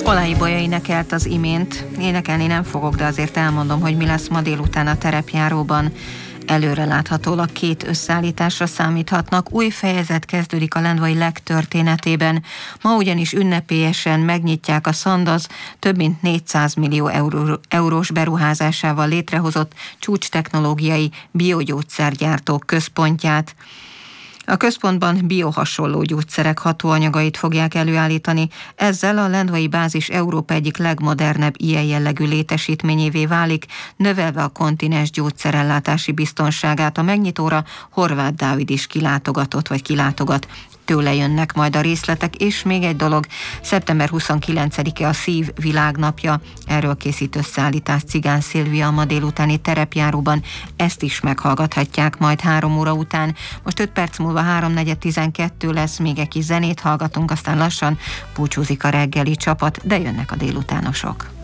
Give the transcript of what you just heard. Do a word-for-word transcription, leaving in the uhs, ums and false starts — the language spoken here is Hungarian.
Olai Bolya énekelt az imént. Énekelni nem fogok, de azért elmondom, hogy mi lesz ma délután a terepjáróban. Előreláthatólag két összeállításra számíthatnak. Új fejezet kezdődik a Lendvai Leg történetében. Ma ugyanis ünnepélyesen megnyitják a Sandoz több mint négyszáz millió euró, eurós beruházásával létrehozott csúcstechnológiai biogyógyszergyártók központját. A központban biohasonló gyógyszerek hatóanyagait fogják előállítani, ezzel a lendvai bázis Európa egyik legmodernebb ilyen jellegű létesítményévé válik, növelve a kontinens gyógyszerellátási biztonságát. A megnyitóra Horváth Dávid is kilátogatott vagy kilátogat. Tőle jönnek majd a részletek, és még egy dolog, szeptember huszonkilencedike a Szív világnapja, erről készít összeállítás Cigán Szilvia a ma délutáni terepjáróban, ezt is meghallgathatják majd három óra után. Most öt perc múlva háromnegyed tizenkettő lesz, még egy kis zenét hallgatunk, aztán lassan búcsúzik a reggeli csapat, de jönnek a délutánosok.